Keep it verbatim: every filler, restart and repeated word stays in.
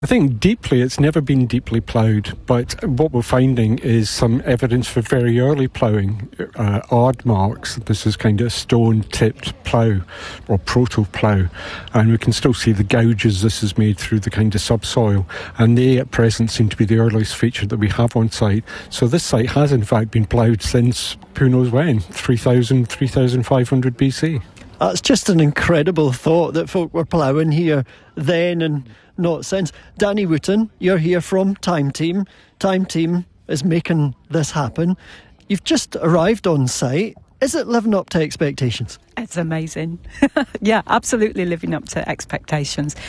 I think deeply, it's never been deeply ploughed, but what we're finding is some evidence for very early ploughing, uh, aard marks. This is kind of stone-tipped plough or proto-plough, and we can still see the gouges this is made through the kind of subsoil, and they at present seem to be the earliest feature that we have on site. So this site has in fact been ploughed since who knows when, three thousand, three thousand five hundred B C. That's just an incredible thought that folk were ploughing here then and not since. Danny Wooten, you're here from Time Team. Time Team is making this happen. You've just arrived on site. Is it living up to expectations? It's amazing. Yeah, absolutely living up to expectations.